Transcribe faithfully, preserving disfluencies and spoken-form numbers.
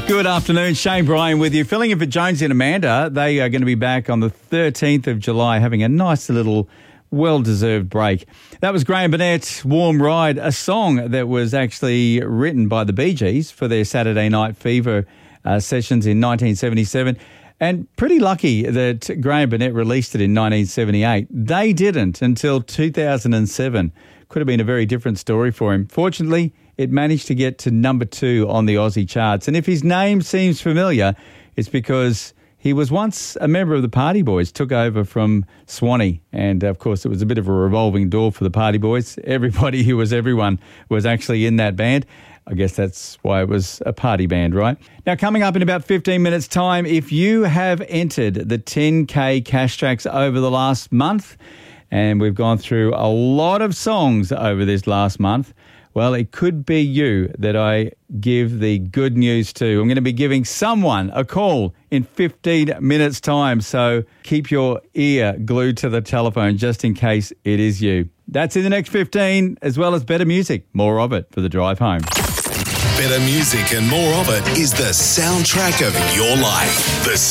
Good afternoon, Shane Bryan with you. Filling in for Jonesy and Amanda. They are going to be back on the thirteenth of July having a nice little well-deserved break. That was Graham Burnett, Warm Ride, a song that was actually written by the Bee Gees for their Saturday Night Fever uh, sessions in nineteen seventy-seven. And pretty lucky that Graham Burnett released it in nineteen seventy-eight. They didn't until two thousand seven. Could have been a very different story for him. Fortunately, it managed to get to number two on the Aussie charts. And if his name seems familiar, it's because he was once a member of the Party Boys, took over from Swanee. And, of course, it was a bit of a revolving door for the Party Boys. Everybody who was everyone was actually in that band. I guess that's why it was a party band, right? Now, coming up in about fifteen minutes' time, if you have entered the ten K cash tracks over the last month, and we've gone through a lot of songs over this last month, well, it could be you that I give the good news to. I'm going to be giving someone a call in fifteen minutes' time, so keep your ear glued to the telephone just in case it is you. That's in the next fifteen, as well as better music. More of it for the drive home. Better music and more of it is the soundtrack of your life. The